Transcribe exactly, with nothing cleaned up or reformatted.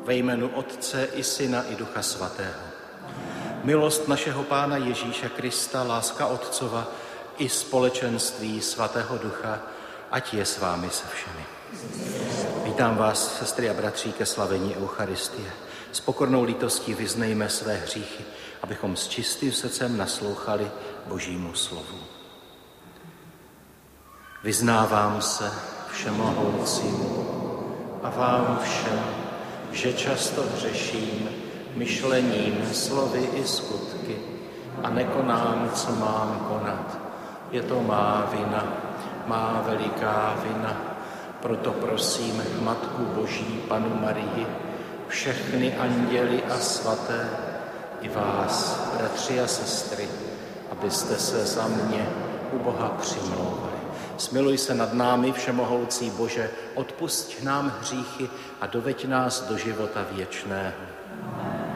ve jménu Otce i Syna i Ducha Svatého. Milost našeho Pána Ježíše Krista, láska Otcova i společenství Svatého Ducha, ať je s vámi se všemi. Vítám vás, sestry a bratři, ke slavení Eucharistie. S pokornou lítostí vyznejme své hříchy, abychom s čistým srdcem naslouchali Božímu slovu. Vyznávám se všemohoucímu a vám všem, že často hřeším myšlením, slovy i skutky a nekonám, co mám konat. Je to má vina, má veliká vina. Proto prosím Matku Boží, Panu Marii, všechny anděly a svaté, i vás, bratři a sestry, abyste se za mě u Boha přimlouvali. Smiluj se nad námi, všemohoucí Bože, odpusť nám hříchy a doveď nás do života věčného.